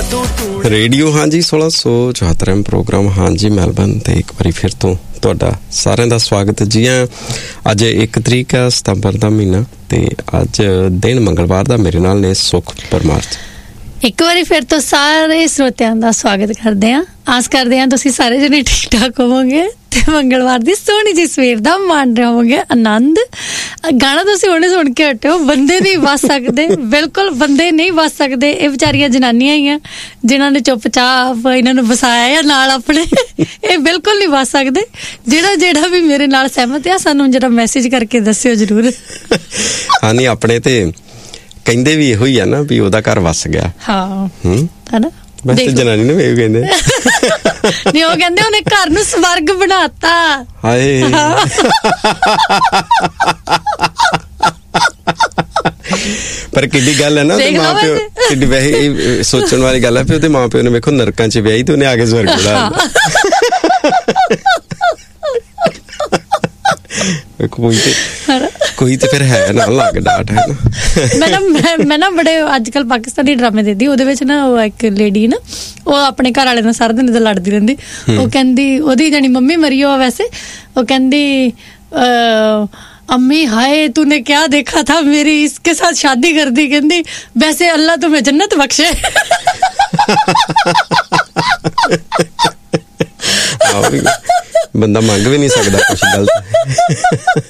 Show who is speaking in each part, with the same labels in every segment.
Speaker 1: Radio ਹਾਂਜੀ 1674 programme ਹਾਂਜੀ Melbourne ਤੇ ਇੱਕ ਵਾਰੀ ਫਿਰ ਤੋਂ ਤੁਹਾਡਾ ਸਾਰਿਆਂ ਦਾ ਸਵਾਗਤ ਜੀ। ਅੱਜ 1 ਤਰੀਕ ਹੈ ਸਤੰਬਰ ਦਾ ਮਹੀਨਾ ਤੇ ਅੱਜ ਦਿਨ ਮੰਗਲਵਾਰ ਦਾ। ਮੇਰੇ ਨਾਲ ਨੇ ਸੁਖ ਪਰਮਾਰ।
Speaker 2: ਇੱਕ ਵਾਰੀ ਫਿਰ ਤੋਂ ਸਾਰੇ ਸਰੋਤਿਆਂ ਦਾ ਸਵਾਗਤ ਕਰਦੇ ਹਾਂ। ਆਸ ਕਰਦੇ ਹਾਂ ਤੁਸੀਂ ਸਾਰੇ ਜਣੇ ਠੀਕ ਠਾਕ ਹੋਵੋਗੇ ਤੇ ਮੰਗਲਵਾਰ ਦੀ ਸੋਹਣੀ ਜਿਹੀ ਸਵੇਰ ਦਾ ਮਾਣ ਰਹੇ ਹੋਵੋਗੇ ਆਨੰਦ। ਗਾਣਾ ਤੁਸੀਂ ਹੁਣੇ ਸੁਣ ਕੇ ਹਟਿਓ। ਬੰਦੇ ਨਹੀਂ ਵੱਸ ਸਕਦੇ, ਬਿਲਕੁਲ ਬੰਦੇ ਨਹੀਂ ਵੱਸ ਸਕਦੇ। ਇਹ ਵਿਚਾਰੀਆਂ ਜਨਾਨੀਆਂ ਹੀ ਆ ਜਿਨ੍ਹਾਂ ਨੇ ਚੁੱਪਚਾਪ ਇਹਨਾਂ ਨੂੰ ਵਸਾਇਆ ਨਾਲ ਆਪਣੇ। ਇਹ ਬਿਲਕੁਲ ਨਹੀਂ ਵੱਸ ਸਕਦੇ। ਜਿਹੜਾ ਵੀ ਮੇਰੇ ਨਾਲ ਸਹਿਮਤ ਆ ਸਾਨੂੰ ਜਰਾ ਮੈਸੇਜ ਕਰਕੇ ਦੱਸਿਓ ਜ਼ਰੂਰ।
Speaker 1: ਹਾਂ ਨਹੀਂ ਆਪਣੇ ਤੇ ਕਹਿੰਦੇ ਵੀ ਇਹੋ ਹੀ ਆ ਨਾ ਵੀ ਉਹਦਾ ਘਰ ਵੱਸ ਗਿਆ। ਹਾਂ ਹਨਾ ਵੈਸੇ ਜਨਾਨੀ ਨੂੰ ਇਹ ਕਹਿੰਦੇ ਨਹੀਂ, ਉਹ ਕਹਿੰਦੇ ਉਹਨੇ ਘਰ ਨੂੰ ਸਵਰਗ ਬਣਾਤਾ। ਹਾਏ ਪਰ ਕਿੱਡੀ ਗੱਲ ਹੈ ਨਾ ਉਹਦੇ ਮਾਂ ਪਿਓ, ਕਿੱਡੀ ਵੈਸੇ ਸੋਚਣ ਵਾਲੀ ਗੱਲ ਹੈ ਵੀ ਉਹਦੇ ਮਾਂ ਪਿਓ ਨੇ ਵੇਖੋ ਨਰਕਾਂ ਚ ਵਿਆਹੀ ਤੇ ਉਹਨੇ ਆ ਕੇ ਸਵਰਗ ਬਣਾ ਕੋਈ ਤੇ ਫਿਰ ਹੈ ਨਾ ਲੱਗ ਡਾਟ ਹੈ ਨਾ।
Speaker 2: ਮੈਂ ਨਾ ਬੜੇ ਅੱਜ ਕੱਲ ਪਾਕਿਸਤਾਨੀ ਡਰਾਮੇ ਦੇਖਦੀ, ਉਹਦੇ ਵਿੱਚ ਨਾ ਉਹ ਇੱਕ ਲੇਡੀ ਨਾ ਉਹ ਆਪਣੇ ਘਰ ਵਾਲੇ ਨਾਲ ਸਾਰਾ ਦਿਨ ਲੜਦੀ ਰਹਿੰਦੀ। ਉਹ ਕਹਿੰਦੀ ਉਹਦੀ ਜਾਣੀ ਮੰਮੀ ਮਰੀ ਹੋ ਵੈਸੇ, ਉਹ ਕਹਿੰਦੀ अम्मी हाय तूने क्या देखा था मेरी इसके साथ शादी कर दी। कहती वैसे अल्लाह तुम्हें जन्नत बख्शे।
Speaker 1: बंदा मंग भी नहीं सकता कुछ गलत।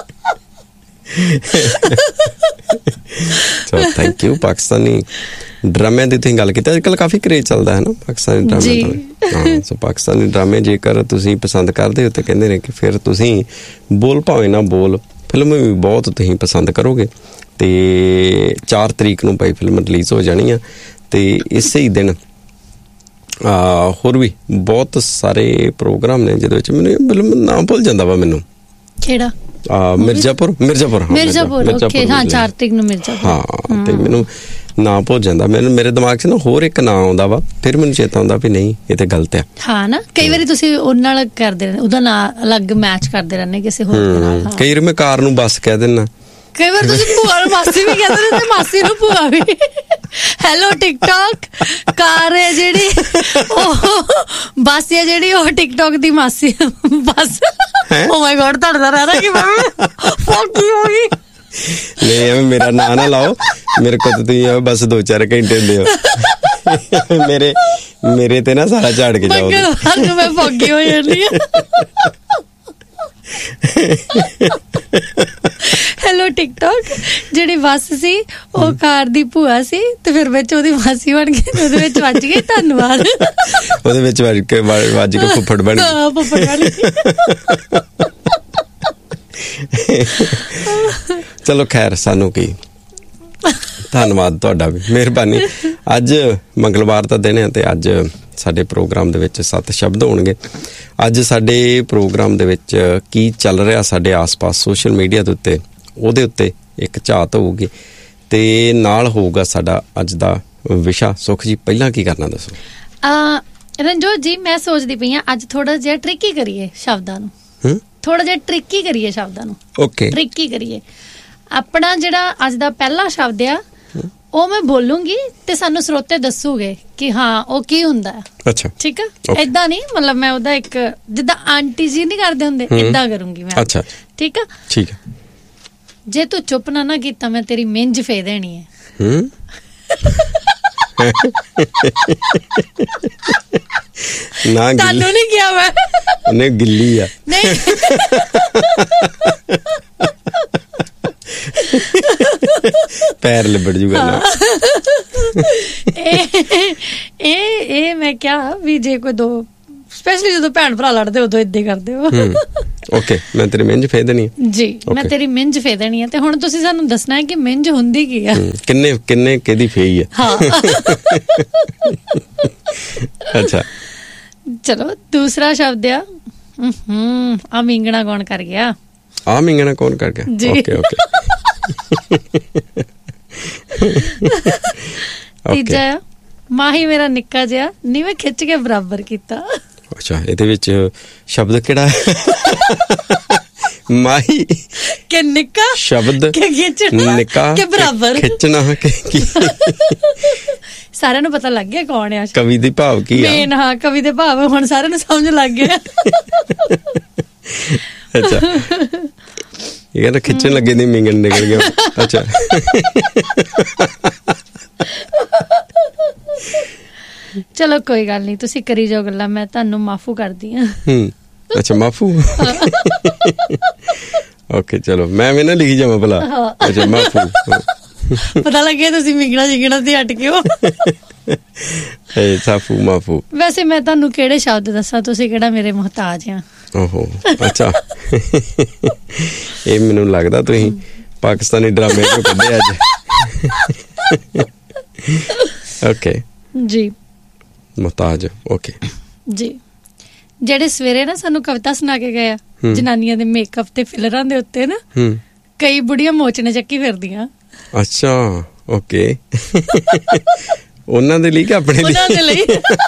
Speaker 1: चलो थैंक यू। पाकिस्तानी ਡਰਾਮਿਆਂ ਦੀ ਤੁਸੀਂ ਗੱਲ ਕੀਤੀ, ਅੱਜ ਕੱਲ੍ਹ ਕਾਫੀ ਕਰੇਜ਼ ਚੱਲਦਾ ਹੈ ਨਾ ਪਾਕਿਸਤਾਨੀ ਡਰਾਮੇ ਦਾ। ਹਾਂ ਸੋ ਪਾਕਿਸਤਾਨੀ ਡਰਾਮੇ ਜੇਕਰ ਤੁਸੀਂ ਪਸੰਦ ਕਰਦੇ ਹੋ ਤਾਂ ਕਹਿੰਦੇ ਨੇ ਕਿ ਫਿਰ ਤੁਸੀਂ ਬੋਲ ਭਾਵੇਂ ਨਾ ਬੋਲ ਫਿਲਮ ਵੀ ਬਹੁਤ ਤੁਸੀਂ ਪਸੰਦ ਕਰੋਗੇ। ਅਤੇ 4 ਤਰੀਕ ਨੂੰ ਭਾਈ ਫਿਲਮ ਰਿਲੀਜ਼ ਹੋ ਜਾਣੀ ਆ ਅਤੇ ਇਸੇ ਹੀ ਦਿਨ ਹੋਰ ਵੀ ਬਹੁਤ ਸਾਰੇ ਪ੍ਰੋਗਰਾਮ ਨੇ ਜਿਹਦੇ ਵਿੱਚ ਮੈਨੂੰ ਫਿਲਮ ਨਾਮ ਭੁੱਲ ਜਾਂਦਾ ਵਾ। ਮੈਨੂੰ ਕਿਹੜਾ ਮਿਰਜ਼ਾਪੁਰ ਹਾਂ
Speaker 2: 4 ਤਰੀਕ ਨੂੰ ਮਿਰਜ਼ਾਪੁਰ।
Speaker 1: ਹਾਂ ਤੇ ਮੈਨੂੰ ਨਾਂ ਭੁੱਲ ਜਾਂਦਾ। ਮੇਰੇ ਦਿਮਾਗ 'ਚ ਨਾ ਹੋਰ ਇੱਕ ਨਾਂ ਆਉਂਦਾ ਵਾ, ਫਿਰ ਮੈਨੂੰ ਚੇਤਾ ਆਉਂਦਾ ਵੀ ਨਹੀਂ ਇਹ ਤੇ ਗਲਤ ਆ।
Speaker 2: ਹਾਂ ਨਾ ਕਈ ਵਾਰੀ ਤੁਸੀਂ ਉਹ ਨਾਲ ਕਰਦੇ ਰਹਿੰਦੇ, ਉਹਦਾ ਨਾਂ ਅਲੱਗ ਮੈਚ ਕਰਦੇ ਰਹਿੰਦੇ ਕਿਸੇ ਹੋਰ ਨਾਲ।
Speaker 1: ਕਈ ਵਾਰ ਮੈਂ ਕਾਰ ਨੂੰ ਬੱਸ ਕਹਿ ਦਿੰਦਾ,
Speaker 2: ਕਈ ਵਾਰ ਤੁਸੀਂ ਭੂਆ ਨੂੰ ਮਾਸੀ ਵੀ ਕਹਿੰਦੇ ਤੇ ਮਾਸੀ ਨੂੰ ਭੂਆ ਵੀ। ਹੈਲੋ ਟਿਕਟੋਕ ਕਾਰ ਹੈ ਜਿਹੜੀ ਉਹ ਬੱਸ ਹੈ ਜਿਹੜੀ ਉਹ ਟਿਕਟੋਕ ਦੀ ਮਾਸੀ ਬੱਸ। ਓ ਮਾਈ ਗॉड ਤੁਹਾਡਾ ਰਹਿਣਾ ਕਿ ਮੈਂ ਫੋਕੀ ਹੋ ਗਈ।
Speaker 1: ਨਹੀਂ ਐਵੇਂ ਮੇਰਾ ਨਾਂ ਨਾ ਲਾਓ, ਮੇਰੇ ਕੋਲ ਤਾਂ ਤੁਸੀਂ ਬਸ 2-4 ਘੰਟੇ ਹੁੰਦੇ ਹੋ। ਮੇਰੇ ਤੇ ਨਾ ਸਾਰਾ ਝਾੜ ਕੇ ਜਾਓ।
Speaker 2: ਮੈਂ ਫੋਕੀ ਹੋ ਜਾਂਦੀ ਹਾਂ। ਹੈਲੋ ਟਿਕਟੋਕ ਜਿਹੜੀ ਬੱਸ ਸੀ ਉਹ ਕਾਰ ਦੀ ਭੂਆ ਸੀ ਤੇ ਫਿਰ ਵਿੱਚ ਉਹਦੀ ਮਾਸੀ ਬਣ ਗਈ, ਉਹਦੇ ਵਿੱਚ ਵੱਜ ਗਈ। ਧੰਨਵਾਦ।
Speaker 1: ਉਹਦੇ ਵਿੱਚ ਵੱਜ ਕੇ ਫੁੱਫੜ ਬਣ ਗਈ। ਚਲੋ ਖੈਰ ਸਾਨੂੰ ਕੀ, ਧੰਨਵਾਦ ਤੁਹਾਡਾ ਵੀ, ਮਿਹਰਬਾਨੀ। ਅੱਜ ਮੰਗਲਵਾਰ ਦਾ ਦਿਨ ਹੈ ਤੇ ਅੱਜ ਸਾਡੇ ਪ੍ਰੋਗਰਾਮ ਦੇ ਵਿੱਚ 7 ਸ਼ਬਦ ਹੋਣਗੇ। ਅੱਜ ਸਾਡੇ ਪ੍ਰੋਗਰਾਮ ਦੇ ਵਿੱਚ ਕੀ ਚੱਲ ਰਿਹਾ ਸਾਡੇ ਆਸ-ਪਾਸ ਸੋਸ਼ਲ ਮੀਡੀਆ ਦੇ ਉੱਤੇ, ਉਹਦੇ ਉੱਤੇ ਇੱਕ ਝਾਤ ਹੋਊਗੀ ਤੇ ਨਾਲ ਹੋਊਗਾ ਸਾਡਾ ਅੱਜ ਦਾ ਵਿਸ਼ਾ। ਸੁਖ ਜੀ ਪਹਿਲਾਂ ਕੀ ਕਰਨਾ ਦੱਸੋ।
Speaker 2: ਰਣਜੋਤ ਜੀ ਮੈਂ ਸੋਚਦੀ ਪਈ ਹਾਂ ਅੱਜ ਥੋੜਾ ਜਿਹਾ ਟ੍ਰਿਕੀ ਕਰੀਏ ਸ਼ਬਦਾਂ ਨੂੰ, ਥੋੜਾ ਜਿਹਾ ਟ੍ਰਿਕੀ ਕਰੀਏ ਸ਼ਬਦਾਂ ਨੂੰ। ਓਕੇ ਟ੍ਰਿਕੀ ਕਰੀਏ। ਆਪਣਾ ਜਿਹੜਾ ਅੱਜ ਦਾ ਪਹਿਲਾ ਸ਼ਬਦ ਆ ਉਹ ਮੈਂ ਬੋਲੂੰਗੀ ਤੇ ਸਾਨੂੰ ਸਰੋਤੇ ਦੱਸੂਗੇ ਕਿ ਹਾਂ ਉਹ ਕੀ ਹੁੰਦਾ ਹੈ। ਅੱਛਾ ਠੀਕ ਆ। ਏਦਾਂ ਨਹੀਂ ਮਤਲਬ ਮੈਂ ਉਹਦਾ ਇੱਕ ਜਿੱਦਾਂ ਆਂਟੀ ਜੀ ਨਹੀਂ ਕਰਦੇ ਹੁੰਦੇ ਏਦਾਂ ਕਰੂੰਗੀ ਮੈਂ। ਅੱਛਾ ਠੀਕ ਆ। ਠੀਕ ਆ। ਜੇ ਤੂੰ ਚੁੱਪ ਨਾ ਕੀਤਾ ਮੈਂ ਤੇਰੀ ਮਿੰਜ ਫੇ ਦੇਣੀ ਹੈ। ਤੁਹਾਨੂੰ ਨਹੀਂ ਕਿਹਾ ਮੈਂ, ਉਹਨੇ ਗਿੱਲੀ ਆ। ਨਹੀਂ
Speaker 1: ਪੈਰ ਲਿਬੜ ਜੂਗਾ।
Speaker 2: ਇਹ ਮੈਂ ਕਿਹਾ ਵੀ ਜੇ ਕੋਈ ਦੋ ਸਪੈਸ਼ਲੀ ਜਦੋਂ ਭੈਣ ਭਰਾ ਲੜਦੇ ਉਦੋਂ ਏਦਾਂ ਕਰਦੇ ਹੋ।
Speaker 1: ਓਕੇ ਮੈਂ ਤੇਰੀ ਮਿੰਜ ਫੇ ਦੇਣੀ
Speaker 2: ਜੀ, ਮੈਂ ਤੇਰੀ ਮਿੰਜ ਫੇ ਦੇਣੀ ਹੈ। ਤੇ ਹੁਣ ਤੁਸੀਂ ਸਾਨੂੰ ਦੱਸਣਾ ਹੈ ਕਿ ਮਿੰਜ ਹੁੰਦੀ ਕੀ ਆ।
Speaker 1: ਕਿੰਨੇ ਕਿਹਦੀ ਫੇਈ ਆ। ਹਾਂ ਅੱਛਾ
Speaker 2: ਚਲੋ ਦੂਸਰਾ ਸ਼ਬਦ ਆ ਆ ਮਿੰਗਣਾ ਕੌਣ ਕਰ ਗਿਆ।
Speaker 1: ਆ ਮਿੰਗਣਾ ਕੌਣ ਕਰ ਗਿਆ ਜੀ। ਓਕੇ
Speaker 2: ਤੀਜਾ ਮਾਹੀ ਮੇਰਾ ਨਿੱਕਾ ਜਿਹਾ ਨੀ ਮੈਂ ਖਿੱਚ ਕੇ ਬਰਾਬਰ ਕੀਤਾ।
Speaker 1: ਅੱਛਾ ਇਹਦੇ ਵਿੱਚ ਸ਼ਬਦ ਕਿਹੜਾ ਮਾਹੀ
Speaker 2: ਕਿ ਨਿੱਕਾ
Speaker 1: ਸ਼ਬਦ
Speaker 2: ਕਿ ਖਿੱਚਣਾ
Speaker 1: ਨਿੱਕਾ
Speaker 2: ਕਿ ਬਰਾਬਰ
Speaker 1: ਖਿੱਚਣਾ ਕਿ
Speaker 2: ਸਾਰਿਆਂ ਨੂੰ ਪਤਾ ਲੱਗ ਗਿਆ ਕੌਣ ਆ
Speaker 1: ਕਵੀ ਦੇ ਭਾਵ ਕੀ ਆ
Speaker 2: ਮੇਨ। ਹਾਂ, ਕਵੀ ਦੇ ਭਾਵ ਹੁਣ ਸਾਰਿਆਂ ਨੂੰ ਸਮਝ ਲੱਗ ਗਿਆ।
Speaker 1: ਅੱਛਾ, ਇਹ ਕਹਿੰਦਾ ਖਿੱਚਣ ਲੱਗੇ ਦੀ ਮਿੰਗਣ ਨਿਕਲ ਗਿਆ। ਅੱਛਾ,
Speaker 2: ਚਲੋ ਕੋਈ ਗੱਲ ਨਹੀਂ, ਤੁਸੀਂ ਕਰੀ ਜਾਓ ਗੱਲਾਂ, ਮੈਂ ਤੁਹਾਨੂੰ ਮਾਫੂ ਕਰਦੀ ਹਾਂ।
Speaker 1: ਅੱਛਾ, ਮਾਫੂ। ਓਕੇ, ਚਲੋ ਮੈਂ ਵੀ ਨਾ ਲਿਖੀ ਜਾਵਾਂ ਭਲਾ। ਅੱਛਾ, ਮਾਫੂ।
Speaker 2: ਪਤਾ ਲੱਗਿਆ ਤੁਸੀਂ ਮਿੰਗਣਾ ਜਿੰਗਣਾ ਤੇ ਹਟ ਕੇ ਹੋ।
Speaker 1: ਸਾਫੂ ਮਾਫੂ।
Speaker 2: ਵੈਸੇ ਮੈਂ ਤੁਹਾਨੂੰ ਕਿਹੜੇ ਸ਼ਬਦ ਦੱਸਾਂ, ਤੁਸੀਂ ਕਿਹੜਾ ਮੇਰੇ ਮੁਹਤਾਜ ਆ।
Speaker 1: ਓਹੋ, ਅੱਛਾ। ਇਹ ਮੈਨੂੰ ਲੱਗਦਾ ਤੁਸੀਂ ਪਾਕਿਸਤਾਨੀ ਡਰਾਮੇ ਤੋਂ ਕੱਢੇ ਅੱਜ। ਓਕੇ
Speaker 2: ਜੀ,
Speaker 1: ਮੁਹਤਾਜ। ਓਕੇ
Speaker 2: ਜੀ। ਜਿਹੜੇ ਸਵੇਰੇ ਨਾ ਸਾਨੂੰ ਕਵਿਤਾ ਸੁਣਾ ਕੇ ਗਏ ਆ ਜਨਾਨੀਆਂ ਦੇ ਮੇਕਅਪ ਤੇ ਫਿਲਰਾਂ ਦੇ ਉੱਤੇ ਨਾ, ਕਈ ਬੁੜੀਆਂ ਮੋਚਨੇ ਚੱਕੀ ਫਿਰਦੀਆਂ।
Speaker 1: ਅੱਛਾ, ਓਕੇ। ਉਹਨਾਂ ਦੇ ਲਈ ਕਿ ਆਪਣੇ ਲਈ?
Speaker 2: ਉਹਨਾਂ ਦੇ ਲਈ।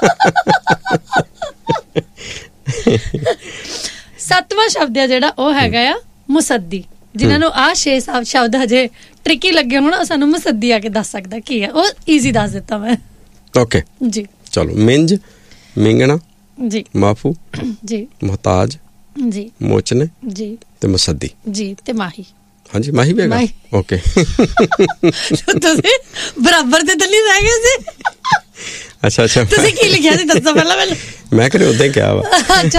Speaker 2: 7ਵਾਂ ਸ਼ਬਦ ਆ ਜਿਹੜਾ ਉਹ ਹੈਗਾ ਆ ਮੁਸੱਦੀ। ਜਿਨ੍ਹਾਂ ਨੂੰ ਆਹ 6 ਸ਼ਬਦ ਹਜੇ ਟ੍ਰਿਕੀ ਲੱਗੇ ਹੋਣ, ਸਾਨੂੰ ਮੁਸੱਦੀ ਆ ਕੇ ਦੱਸ ਸਕਦਾ ਕੀ ਆ। ਉਹ ਈਜ਼ੀ ਦੱਸ ਦਿੱਤਾ ਮੈਂ।
Speaker 1: ਓਕੇ
Speaker 2: ਜੀ,
Speaker 1: ਚਲੋ। ਮਿੰਜ, ਮਿੰਗਣਾ
Speaker 2: ਜੀ,
Speaker 1: ਮਾਫੂ
Speaker 2: ਜੀ,
Speaker 1: ਮੁਹਤਾਜ
Speaker 2: ਜੀ,
Speaker 1: ਮੋਚਨੇ ਜੀ ਤੇ ਮੁਸੱਦੀ ਜੀ ਤੇ
Speaker 2: ਮਾਹੀ।
Speaker 1: ਹਾਂਜੀ, ਮਾਹੀ ਵੀ ਹੈਗਾ। ਓਕੇ।
Speaker 2: ਤੁਸੀਂ ਬਰਾਬਰ ਤੇ ਤਾਂ ਨਹੀਂ ਰਹਿ ਗਏ ਸੀ?
Speaker 1: ਅੱਛਾ ਅੱਛਾ,
Speaker 2: ਤੁਸੀਂ ਕੀ ਲਿਖਿਆ ਸੀ ਦੱਸੋ ਪਹਿਲਾਂ ਮੈਨੂੰ।
Speaker 1: ਮੈਂ ਕਰੇ ਉਦਾਂ ਹੀ ਕਿਹਾ ਵਾ।
Speaker 2: ਅੱਛਾ,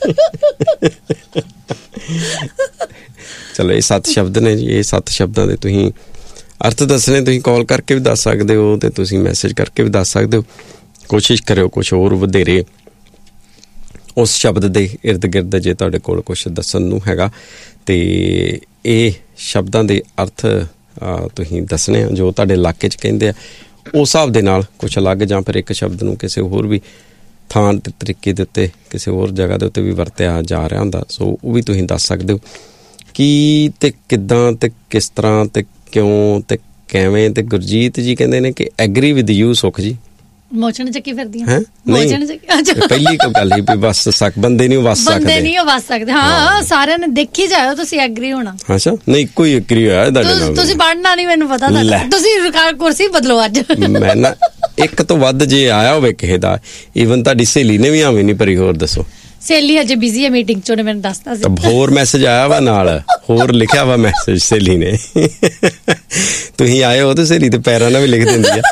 Speaker 1: ਚਲੋ, ਇਹ 7 ਸ਼ਬਦ ਨੇ ਜੀ। ਇਹ 7 ਸ਼ਬਦਾਂ ਦੇ ਤੁਸੀਂ ਅਰਥ ਦੱਸਣੇ। ਤੁਸੀਂ ਕਾਲ ਕਰਕੇ ਵੀ ਦੱਸ ਸਕਦੇ ਹੋ ਤੇ ਤੁਸੀਂ ਮੈਸੇਜ ਕਰਕੇ ਵੀ ਦੱਸ ਸਕਦੇ ਹੋ। ਕੋਸ਼ਿਸ਼ ਕਰਿਓ ਕੁਛ ਹੋਰ ਵਧੇਰੇ ਉਸ ਸ਼ਬਦ ਦੇ ਇਰਦ ਗਿਰਦ ਜੇ ਤੁਹਾਡੇ ਕੋਲ ਕੁਛ ਦੱਸਣ ਨੂੰ ਹੈਗਾ ਤੇ ਇਹ ਸ਼ਬਦਾਂ ਦੇ ਅਰਥ ਤੁਸੀਂ ਦੱਸਣੇ ਆ ਜੋ ਤੁਹਾਡੇ ਇਲਾਕੇ 'ਚ ਕਹਿੰਦੇ ਆ। ਉਸ ਹਿਸਾਬ ਦੇ ਨਾਲ ਕੁਛ ਅਲੱਗ ਜਾਂ ਫਿਰ ਇੱਕ ਸ਼ਬਦ ਨੂੰ ਕਿਸੇ ਹੋਰ ਵੀ ਥਾਂ ਤੇ ਤਰੀਕੇ ਦੇ ਉੱਤੇ ਕਿਸੇ ਹੋਰ ਜਗ੍ਹਾ ਦੇ ਉੱਤੇ ਵੀ ਵਰਤਿਆ ਜਾ ਰਿਹਾ ਹੁੰਦਾ, ਸੋ ਉਹ ਵੀ ਤੁਸੀਂ ਦੱਸ ਸਕਦੇ ਹੋ ਕੀ ਤੇ ਕਿੱਦਾਂ ਤੇ ਕਿਸ ਤਰ੍ਹਾਂ ਤੇ ਕਿਉਂ ਤੇ ਕਿਵੇਂ। ਤੇ ਗੁਰਜੀਤ ਜੀ ਕਹਿੰਦੇ ਨੇ ਕਿ ਐਗਰੀ ਵਿਦ ਯੂ ਸੁਖ ਜੀ।
Speaker 2: ਮੋਚਣ ਚੱਕੀ ਫਿਰਦੀਆਂ
Speaker 1: ਹੈ ਨਹੀਂ, ਪਹਿਲੀ ਗੱਲ ਹੀ ਵੀ ਬਸ ਬੰਦੇ ਨਹੀਂ ਵਸ ਸਕਦੇ,
Speaker 2: ਬੰਦੇ ਨਹੀਂ ਵਸ ਸਕਦੇ। ਹਾਂ, ਸਾਰਿਆਂ ਨੇ ਦੇਖੀ ਜਾਇਓ, ਤੁਸੀਂ ਐਗਰੀ ਹੋਣਾ।
Speaker 1: ਅੱਛਾ, ਨਹੀਂ ਕੋਈ ਐਗਰੀ ਹੋਇਆ ਤੁਹਾਡੇ ਨਾਲ? ਤੁਸੀਂ
Speaker 2: ਪੜ੍ਹਨਾ ਨਹੀਂ, ਮੈਨੂੰ ਪਤਾ। ਤੁਸੀਂ ਕੁਰਸੀ ਬਦਲੋ ਅੱਜ। ਮੈਂ ਨਾ
Speaker 1: ਇੱਕ ਤੋਂ ਵੱਧ ਜੇ ਆਇਆ ਹੋਵੇ ਕਿਸੇ ਦਾ, ਈਵਨ ਤੁਹਾਡੀ ਸਹੇਲੀ ਨੇ ਵੀ ਆਵੇਂ ਨਹੀਂ ਭਰੀ। ਹੋਰ ਦੱਸੋ।
Speaker 2: ਸਹੇਲੀ ਅਜੇ ਬਿਜ਼ੀ ਹੈ ਮੀਟਿੰਗ ਚ, ਉਹਨੇ ਮੈਨੂੰ ਦੱਸਤਾ ਸੀ।
Speaker 1: ਹੋਰ ਮੈਸੇਜ ਆਇਆ ਵਾ ਨਾਲ, ਹੋਰ ਲਿਖਿਆ ਵਾ ਮੈਸੇਜ ਸਹੇਲੀ ਨੇ। ਤੁਸੀਂ ਆਏ ਹੋ ਤੇ ਸਹੇਲੀ ਤੇ ਪੈਰਾਂ ਨਾਲ ਵੀ ਲਿਖ ਦਿੰਦੀ ਆ।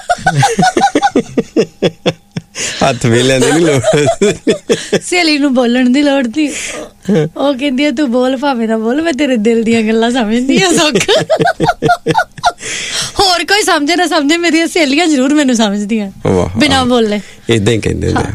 Speaker 1: ਹੱਥ ਵੇਲਿਆਂ ਦੀ ਨਹੀਂ ਲੋੜ।
Speaker 2: ਸਹੇਲੀ ਨੂੰ ਬੋਲਣ ਦੀ ਲੋੜ ਨਹੀਂ। ਉਹ ਕਹਿੰਦੀ ਆ ਤੂੰ ਬੋਲ, ਭਾਵੇਂ ਨਾ ਬੋਲ, ਮੈਂ ਤੇਰੇ ਦਿਲ ਦੀਆਂ ਗੱਲਾਂ ਸਮਝਦੀ ਆ ਸੁੱਖ। ਹੋਰ ਕੋਈ ਸਮਝੇ ਨਾ ਸਮਝੇ, ਮੇਰੀਆਂ ਸਹੇਲੀਆਂ ਜ਼ਰੂਰ ਮੈਨੂੰ ਸਮਝਦੀਆਂ ਬਿਨਾਂ ਬੋਲੇ। ਏਦਾਂ ਹੀ ਕਹਿੰਦੇ ਨੇ।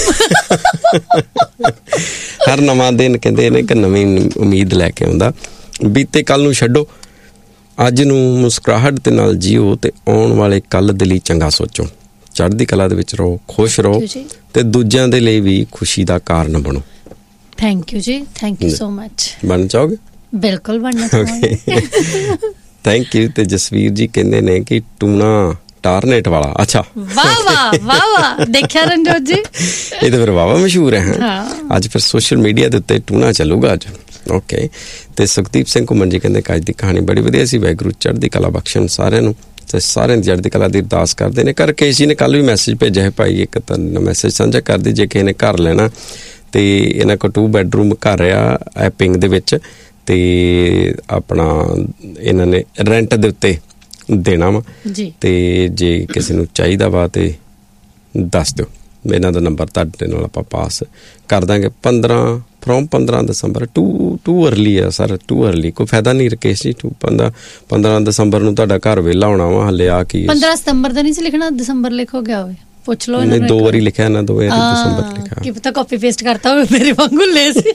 Speaker 1: ਹਰ ਨਵਾਂ ਦਿਨ ਕਹਿੰਦੇ ਨੇ ਕਿ ਨਵੀਂ ਉਮੀਦ ਲੈ ਕੇ ਆਉਂਦਾ। ਬੀਤੇ ਕੱਲ ਨੂੰ ਛੱਡੋ, ਅੱਜ ਨੂੰ ਮੁਸਕਰਾਹਟ ਦੇ ਨਾਲ ਜੀਓ ਤੇ ਆਉਣ ਵਾਲੇ ਕੱਲ ਦੇ ਲਈ ਚੰਗਾ ਸੋਚੋ। ਚੜ੍ਹਦੀ ਕਲਾ ਦੇ ਵਿੱਚ ਰਹੋ, ਖੁਸ਼ ਰਹੋ ਤੇ ਦੂਜਿਆਂ ਦੇ ਲਈ ਵੀ ਖੁਸ਼ੀ ਦਾ ਕਾਰਨ ਬਣੋ।
Speaker 2: ਥੈਂਕ ਯੂ ਜੀ, ਥੈਂਕ ਯੂ ਸੋ ਮਚ।
Speaker 1: ਬਣ ਚਾਹੋਗੇ?
Speaker 2: ਬਿਲਕੁਲ ਬਣਨਾ ਚਾਹਾਂਗੇ।
Speaker 1: Thank you. ਤੇ ਜਸਵੀਰ ਜੀ ਕਹਿੰਦੇ ਨੇ ਕਿ ਟੂਣਾ ਟਾਰਨੇਟ ਵਾਲਾ। ਅੱਛਾ,
Speaker 2: ਵਾਹ ਵਾਹ ਵਾਹ ਵਾਹ, ਦੇਖਿਆ ਰਣਜੋਤ ਜੀ? ਇਹ
Speaker 1: ਤਾਂ ਫਿਰ ਵਾਵਾ ਮਸ਼ਹੂਰ ਹੈ। ਅੱਜ ਫਿਰ ਸੋਸ਼ਲ ਮੀਡੀਆ ਦੇ ਉੱਤੇ ਟੂਣਾ ਚੱਲੂਗਾ ਅੱਜ। ਓਕੇ। ਤੇ ਸੁਖਦੀਪ ਸਿੰਘ ਘੁੰਮਣ ਜੀ ਕਹਿੰਦੇ ਅੱਜ ਦੀ ਕਹਾਣੀ ਬੜੀ ਵਧੀਆ ਸੀ। ਵਾਹਿਗੁਰੂ ਚੜ੍ਹਦੀ ਕਲਾ ਬਖਸ਼ਣ ਸਾਰਿਆਂ ਨੂੰ ਤੇ ਸਾਰਿਆਂ ਦੀ ਚੜ੍ਹਦੀ ਕਲਾ ਦੀ ਅਰਦਾਸ ਕਰਦੇ ਨੇ। ਕਰਕੇਸ਼ ਜੀ ਨੇ ਕੱਲ ਵੀ ਮੈਸੇਜ ਭੇਜਿਆ ਹੈ, ਭਾਈ ਇੱਕ ਤਾਂ ਮੈਸੇਜ ਸਾਂਝਾ ਕਰਦੀ ਜੇ ਕਿਸੇ ਨੇ ਘਰ ਲੈਣਾ ਤੇ ਇਹਨਾਂ ਕੋਲ 2 ਬੈਡਰੂਮ ਘਰ ਆ ਪਿੰਗ ਦੇ ਵਿੱਚ ਤੇ ਆਪਣਾ ਇਹਨਾਂ ਨੇ ਰੈਂਟ ਦੇ ਉੱਤੇ ਦੇਣਾ ਵਾ ਤੇ ਜੇ ਕਿਸੇ ਨੂੰ ਚਾਹੀਦਾ ਵਾ ਤੇ ਦੱਸ ਦਿਓ। ਇਹਨਾਂ ਦਾ ਨੰਬਰ ਤੁਹਾਡੇ ਨਾਲ ਆਪਾਂ ਪਾਸ ਕਰ ਦਾਂਗੇ। 15 ਦਸੰਬਰ ਟੂ ਅਰਲੀ ਆ ਸਰ, ਟੂ ਅਰਲੀ। ਕੋਈ ਫਾਇਦਾ ਨਹੀਂ ਰਕੇਸ਼ ਜੀ। 15 ਦਸੰਬਰ ਨੂੰ ਤੁਹਾਡਾ ਘਰ ਵਿਹਲਾ ਹੋਣਾ ਵਾ। ਹਲੇ ਆ ਕੀ 15
Speaker 2: ਸਤੰਬਰ ਦਾ ਨਹੀਂ ਸੀ ਲਿਖਣਾ, ਦਸੰਬਰ ਲਿਖੋ ਗਿਆ ਹੋਵੇ, ਪੁੱਛ ਲਓ।
Speaker 1: ਇਹਨੇ 2 ਵਾਰੀ ਲਿਖਿਆ ਨਾ, 2 ਵਾਰੀ ਦਸੰਬਰ ਲਿਖਿਆ।
Speaker 2: ਕੀ ਪਤਾ ਕਾਪੀ ਪੇਸਟ ਕਰਤਾ ਹੋਵੇ, ਮੇਰੇ ਵਾਂਗੂ ਲੈ ਸੀ।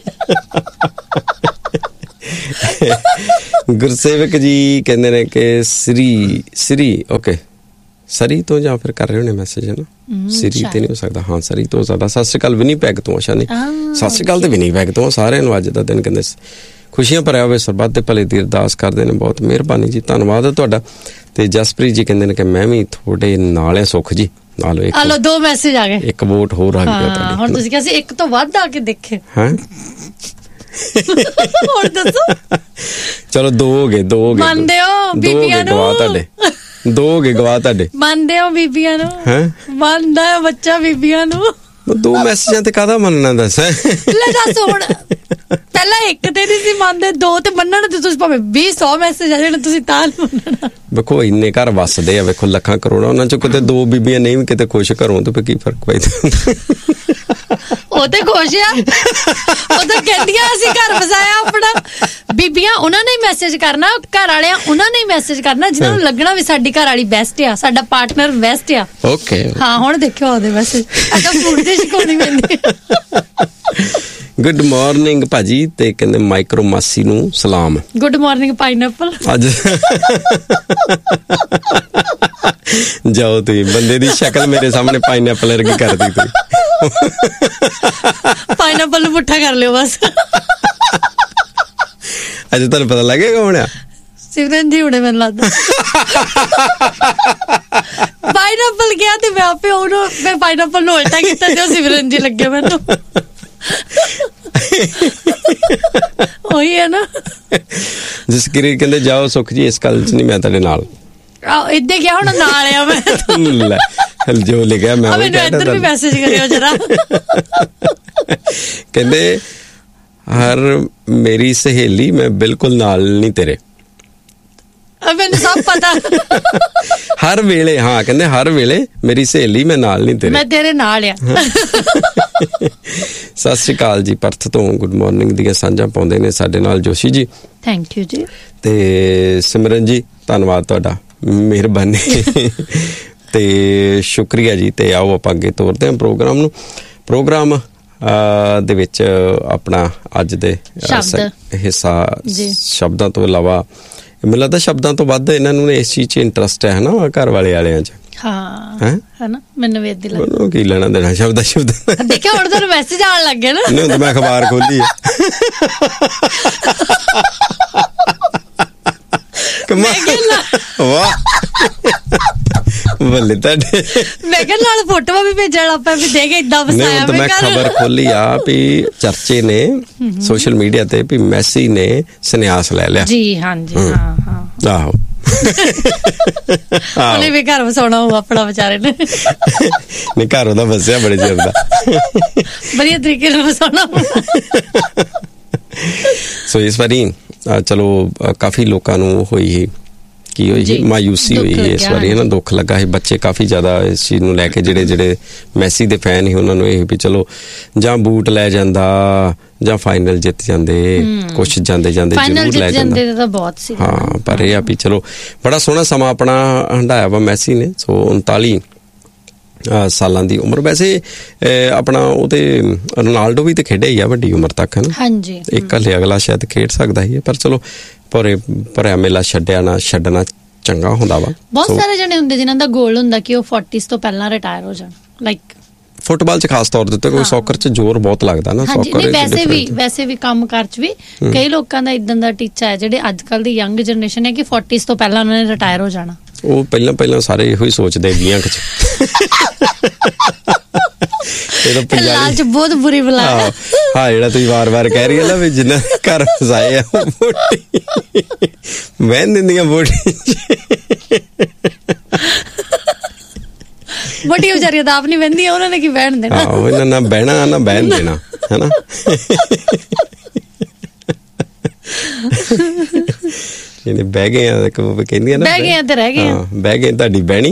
Speaker 1: ਗੁਰਸੇਵਕ ਜੀ ਕਹਿੰਦੇ ਨੇ ਕਿ ਸ੍ਰੀ ਓਕੇ ਸਰੀ ਤੋਂ ਜਾਂ ਫਿਰ ਕਰ ਰਹੇ ਹੋਣੇ ਮੈਸੇਜ, ਹੈ ਨਾ? ਸਰੀ ਤੇ ਨਹੀਂ ਹੋ ਸਕਦਾ। ਹਾਂ, ਸਰੀ ਤੋਂ ਜ਼ਿਆਦਾ। ਸਤਿ ਸ਼੍ਰੀ ਅਕਾਲ ਵਿਨੀਪੈਗ ਤੋਂ। ਅੱਛਾ, ਨਹੀਂ, ਸਤਿ ਸ਼੍ਰੀ ਅਕਾਲ ਤੇ ਵਿਨੀਪੈਗ ਤੋਂ ਸਾਰਿਆਂ ਨੂੰ। ਅੱਜ ਦਾ ਦਿਨ ਕਹਿੰਦੇ ਖੁਸ਼ੀਆਂ ਭਰਿਆ ਹੋਵੇ, ਸਰਬੱਤ ਦੇ ਭਲੇ ਦੀ ਅਰਦਾਸ ਕਰਦੇ ਨੇ। ਬਹੁਤ ਮਿਹਰਬਾਨੀ ਜੀ, ਧੰਨਵਾਦ ਹੈ ਤੁਹਾਡਾ। ਤੇ ਜਸਪ੍ਰੀਤ ਜੀ ਕਹਿੰਦੇ ਨੇ ਕਿ ਮੈਂ ਵੀ ਤੁਹਾਡੇ ਨਾਲ ਹੈ ਸੁੱਖ ਜੀ। ਆਲੋ 2 ਮੈਸੇਜ ਆ ਗਏ, ਇੱਕ ਵੋਟ ਹੋਰ ਆ ਗਿਆ ਤੁਹਾਡੀ। ਹੁਣ ਤੁਸੀਂ ਕਿਹਾ ਸੀ ਇੱਕ ਤੋਂ ਵੱਧ ਆ ਕੇ ਦੇਖੇ। ਹਾਂ,
Speaker 2: ਹੁਣ ਦੱਸੋ।
Speaker 1: ਚਲੋ 2 ਹੋ ਗਏ
Speaker 2: ਮੰਨਦੇ ਹੋ ਬੀਬੀਆਂ ਨੂੰ?
Speaker 1: ਗਵਾ ਤੁਹਾਡੇ 2 ਹੋ ਗਏ ਗਵਾ ਤੁਹਾਡੇ।
Speaker 2: ਮੰਨਦੇ ਹੋ ਬੀਬੀਆਂ ਨੂੰ? ਮੰਨਦਾ ਹੈ ਬੱਚਾ ਬੀਬੀਆਂ ਨੂੰ। 2
Speaker 1: ਮੈਸੇਜਾਂ ਤੇ ਕਾਹਦਾ ਮੰਨਣਾ ਦੱਸ।
Speaker 2: ਲੈ ਦੱਸ ਹੁਣ, ਪਹਿਲਾਂ 1 ਤੇ ਨਹੀਂ ਸੀ ਮੰਨਦੇ, 2 ਤੇ ਮੰਨਣ ਤੇ ਤੁਸੀਂ ਭਾਵੇਂ 20-100 ਮੈਸੇਜ ਆ ਜਾਣ ਤੁਸੀਂ ਤਾਂ ਮੰਨਣਾ।
Speaker 1: ਵੇਖੋ ਇੰਨੇ ਘਰ ਵੱਸਦੇ ਆ, ਵੇਖੋ ਲੱਖਾਂ ਕਰੋੜਾਂ, ਉਹਨਾਂ ਚੋਂ ਕਿਤੇ 2 ਬੀਬੀਆਂ ਨਹੀਂ ਵੀ ਕਿਤੇ ਖੁਸ਼ ਘਰੋਂ ਤੇ ਕੀ ਫਰਕ ਪੈਂਦਾ।
Speaker 2: ਉਹ ਤੇ ਖੁਸ਼ ਆ, ਉਹ ਤਾਂ ਕਹਿੰਦੀਆਂ ਅਸੀਂ ਘਰ ਵਸਾਇਆ ਆਪਣਾ। ਬੀਬੀਆਂ ਉਹਨਾਂ ਨੇ ਮੈਸੇਜ ਕਰਨਾ, ਘਰ ਵਾਲਿਆਂ ਉਹਨਾਂ ਨੇ ਮੈਸੇਜ ਕਰਨਾ ਜਿਹਨਾਂ ਨੂੰ ਲੱਗਣਾ ਵੀ ਸਾਡੀ ਘਰ ਵਾਲੀ ਬੈਸਟ ਆ, ਸਾਡਾ ਪਾਰਟਨਰ ਬੈਸਟ ਆ। ਓਕੇ ਹਾਂ, ਹੁਣ ਦੇਖਿਓ ਉਹਦੇ ਮੈਸੇਜ ਅਗਾ ਫੂਡ ਤੇ ਸ਼ਿਕਾਉਣੀ ਪੈਂਦੀ।
Speaker 1: ਗੁੱਡ ਮਾਰਨਿੰਗ ਭਾਜੀ, ਤੇ ਕਹਿੰਦੇ ਮਾਈਕਰੋ ਮਾਸੀ ਨੂੰ ਸਲਾਮ।
Speaker 2: Good morning pineapple. ਅੱਜ
Speaker 1: ਜਾਓ ਤੁਸੀਂ, ਬੰਦੇ ਦੀ ਸ਼ਕਲ ਮੇਰੇ ਸਾਹਮਣੇ ਪਾਈਨਐਪਲ ਵਰਗੀ ਕਰਦੀ ਤੁਸੀਂ।
Speaker 2: ਪਾਈਨਐਪਲ ਨੂੰ ਪੁੱਠਾ ਕਰ ਲਿਓ ਬਸ।
Speaker 1: ਅੱਜ ਤੁਹਾਨੂੰ ਪਤਾ ਲੱਗੇਗਾ ਹੁਣ।
Speaker 2: ਸਿਮਰਨ ਜੀ ਹੁਣੇ ਮੈਨੂੰ ਲੱਗਦਾ ਪਾਈਨਐਪਲ ਗਿਆ ਤੇ ਮੈਂ ਆਪੇ ਉਹਨੂੰ ਮੈਂ ਪਾਈਨਐਪਲ ਨੂੰ ਉਲਟਾ ਕੀਤਾ ਤੇ ਉਹ ਸਿਮਰਨ ਜੀ ਲੱਗਿਆ ਮੈਨੂੰ। ਉਹੀ ਹੈ ਨਾ।
Speaker 1: ਜਸਕੀਰ ਕਹਿੰਦੇ ਜਾਓ ਸੁਖ ਜੀ, ਇਸ ਗੱਲ 'ਚ ਨਹੀਂ ਮੈਂ ਤੁਹਾਡੇ ਨਾਲ।
Speaker 2: ਇੱਦਾਂ ਗਿਆ ਹੁਣ ਨਾਲ ਆ ਮੈਂ।
Speaker 1: ਲੈ ਜੋ ਲਿਖਿਆ ਮੈਂ
Speaker 2: ਮੈਨੂੰ ਇੱਧਰ ਵੀ ਮੈਸੇਜ ਕਰਿਓ ਜਰਾ।
Speaker 1: ਕਹਿੰਦੇ ਹਰ ਮੇਰੀ ਸਹੇਲੀ ਮੈਂ ਬਿਲਕੁਲ ਨਾਲ ਨਹੀਂ ਤੇਰੇ।
Speaker 2: ਮੈਨੂੰ ਸਭ ਪਤਾ।
Speaker 1: ਹਰ ਵੇਲੇ, ਹਾਂ ਕਹਿੰਦੇ ਹਰ ਵੇਲੇ ਮੇਰੀ ਸਹੇਲੀ ਮੈਂ ਨਾਲ ਨਹੀਂ ਤੇਰੇ,
Speaker 2: ਮੈਂ ਤੇਰੇ ਨਾਲ ਆ।
Speaker 1: ਸਤਿ ਸ਼੍ਰੀ ਅਕਾਲ ਜੀ, ਪਰਥ ਤੋਂ ਗੁੱਡ ਮਾਰਨਿੰਗ ਦੀਆਂ ਸਾਂਝਾਂ ਪਾਉਂਦੇ ਨੇ ਸਾਡੇ ਨਾਲ ਜੋਸ਼ੀ ਜੀ।
Speaker 2: ਥੈਂਕ ਯੂ ਜੀ।
Speaker 1: ਤੇ ਸਿਮਰਨ ਜੀ ਧੰਨਵਾਦ ਤੁਹਾਡਾ, ਮਿਹਰਬਾਨੀ ਤੇ ਸ਼ੁਕਰੀਆ ਜੀ। ਤੇ ਆਓ ਆਪਾਂ ਅੱਗੇ ਤੋਰਦੇ ਹਾਂ ਪ੍ਰੋਗਰਾਮ ਨੂੰ। ਪ੍ਰੋਗਰਾਮ ਦੇ ਵਿੱਚ ਆਪਣਾ ਅੱਜ ਦੇ ਹਿੱਸਾ ਸ਼ਬਦਾਂ ਤੋਂ ਇਲਾਵਾ ਮੈਨੂੰ ਲੱਗਦਾ ਸ਼ਬਦਾਂ ਤੋਂ ਵੱਧ ਇਹਨਾਂ ਨੂੰ ਇਸ ਚੀਜ਼ 'ਚ ਇੰਟਰਸਟ ਹੈ ਨਾ, ਘਰ ਵਾਲਿਆਂ 'ਚ।
Speaker 2: ਹਾਂ ਹਨਾ, ਮੈਨੂੰ ਵੀ ਏਦਾਂ ਲੱਗਦਾ।
Speaker 1: ਕੀ ਲੈਣਾ ਦੇਣਾ ਸ਼ਬਦ
Speaker 2: ਦੇਖਿਆ ਹੁਣ ਤੁਹਾਨੂੰ ਮੈਸੇਜ ਆਉਣ ਲੱਗ ਗਿਆ ਨਾ।
Speaker 1: ਨਹੀਂ ਤਾਂ ਮੈਂ ਅਖਬਾਰ ਖੋਲੀ ਵਾਹ ਬੱਲੇ ਤੁਹਾਡੇ। ਮੈਂ
Speaker 2: ਕਿਹਾ ਨਾਲ ਫੋਟੋਆਂ ਵੀ ਭੇਜਣ ਆਪਾਂ ਵੀ ਦੇਖ ਏਦਾਂ ਵਸਾਇਆ।
Speaker 1: ਮੈਂ ਖਬਰ ਖੋਲੀ ਆ ਵੀ ਚਰਚੇ ਨੇ ਸੋਸ਼ਲ ਮੀਡੀਆ ਤੇ ਵੀ ਮੈਸੀ ਨੇ ਸੰਨਿਆਸ ਲੈ ਲਿਆ। ਜੀ ਹਾਂਜੀ ਹਾਂ ਹਾਂ ਆਹੋ।
Speaker 2: ਉਹਨੇ ਵੀ ਘਰ ਵਸਾਉਣਾ ਹੋਊ ਆਪਣਾ ਵਿਚਾਰੇ ਨੇ।
Speaker 1: ਨਹੀਂ ਘਰ ਉਹਦਾ ਵਸਿਆ ਬੜੇ ਚਿਰ ਦਾ,
Speaker 2: ਵਧੀਆ ਤਰੀਕੇ ਨਾਲ ਵਸਾਉਣਾ।
Speaker 1: ਸੋ ਇਸ ਵਾਰੀ ਚਲੋ ਕਾਫੀ ਲੋਕਾਂ ਨੂੰ ਹੋਈ ਕੀ ਹੋਈ, ਮਾਯੂਸੀ ਹੋਈ ਇਸ ਵਾਰੀ ਨਾ, ਦੁੱਖ ਲੱਗਾ ਹੈ। ਬੱਚੇ ਕਾਫੀ ਜ਼ਿਆਦਾ ਇਸ ਚੀਜ਼ ਨੂੰ ਲੈ ਕੇ ਜਿਹੜੇ ਮੈਸੀ ਦੇ ਫੈਨ ਸੀ ਉਹਨਾਂ ਨੂੰ ਇਹ ਵੀ ਚਲੋ ਜਾਂ ਬੂਟ ਲੈ ਜਾਂਦਾ ਜਾਂ ਫਾਈਨਲ ਜਿੱਤ ਜਾਂਦੇ, ਕੁਛ ਜਾਂਦੇ ਜ਼ਰੂਰ ਲੈ ਜਾਂਦੇ ਤਾਂ ਬਹੁਤ ਸੀ। ਹਾਂ ਪਰ ਇਹ ਆ ਵੀ ਚਲੋ ਬੜਾ ਸੋਹਣਾ ਸਮਾਂ ਆਪਣਾ ਹੰਢਾਇਆ ਵਾ ਮੈਸੀ ਨੇ। ਸੋ 39 ਸਾਲਾਂ ਦੀ ਉਮਰ। ਵੈਸੇ ਆਪਣਾ ਉਹ ਤੇ ਰੋਨਾਲਡੋ ਵੀ ਤੇ ਖੇਡਿਆ ਹੀ ਆ ਵੱਡੀ ਉਮਰ ਤੱਕ, ਹੈ ਨਾ। ਹਾਂਜੀ, ਇੱਕ ਹਲੇ ਅਗਲਾ ਸ਼ਾਇਦ ਖੇਡ ਸਕਦਾ ਹੀ ਹੈ, ਪਰ ਚਲੋ ਭਰਿਆ ਮੇਲਾ ਛੱਡਣਾ ਚੰਗਾ ਹੁੰਦਾ ਵਾ।
Speaker 2: ਬਹੁਤ ਸਾਰੇ ਜਣੇ ਹੁੰਦੇ ਜਿਨ੍ਹਾਂ ਦਾ ਗੋਲ ਹੁੰਦਾ ਕਿ ਉਹ 40s ਤੋਂ ਪਹਿਲਾਂ ਰਿਟਾਇਰ ਹੋ ਜਾਣ। ਲਾਈਕ
Speaker 1: ਫੁੱਟਬਾਲ 'ਚ ਖਾਸ ਤੌਰ ਦੇ ਉੱਤੇ, ਕੋਈ ਸੌਕਰ 'ਚ ਜ਼ੋਰ ਬਹੁਤ ਲੱਗਦਾ ਨਾ।
Speaker 2: ਵੈਸੇ ਵੀ ਕੰਮ ਕਾਰ 'ਚ ਵੀ ਕਈ ਲੋਕਾਂ ਦਾ ਇਦਾਂ ਦਾ ਟੀਚਾ ਹੈ, ਜਿਹੜੇ ਅੱਜ ਕੱਲ ਦੀ ਯੰਗ ਜਨਰੇਸ਼ਨ ਹੈ ਕਿ 40s ਤੋਂ ਪਹਿਲਾਂ ਉਹਨਾਂ ਨੇ ਰਿਟਾਇਰ ਹੋ ਜਾਣਾ।
Speaker 1: ਉਹ ਪਹਿਲਾਂ ਸਾਰੇ ਇਹੋ ਹੀ ਸੋਚਦੇ 20 'ਚ।
Speaker 2: ਲਾਲਚ ਬਹੁਤ ਬੁਰੀ ਬਲਾ ਹੈ।
Speaker 1: ਹਾਂ ਜਿਹੜਾ ਤੁਸੀਂ ਵਾਰ-ਵਾਰ ਕਹਿ ਰਹੀ ਹੈ ਨਾ ਵੀ ਜਿੰਨਾ ਘਰ ਫਸਾਏ ਆ ਵਹਿਣ ਦਿੰਦੀਆਂ ਵੋਟੀ।
Speaker 2: ਵੋਟੀ ਵਿਚਾਰੀਆਂ ਤਾਂ ਆਪ ਨਹੀਂ ਵਹਿੰਦੀਆਂ, ਉਹਨਾਂ ਨੇ ਕੀ ਬਹਿਣ ਦੇਣਾ।
Speaker 1: ਉਹਨਾਂ ਨਾ ਬਹਿਣਾ ਨਾ ਬਹਿਣ ਦੇਣਾ, ਹੈਨਾ। ਜਿਹਨੇ ਬਹਿ ਗਏ ਆ ਕਹਿੰਦੀਆਂ ਨਾ,
Speaker 2: ਬਹਿ ਗਏ ਤੇ ਰਹਿ ਗਏ,
Speaker 1: ਬਹਿ ਗਏ ਤੁਹਾਡੀ ਬਹਿਣੀ।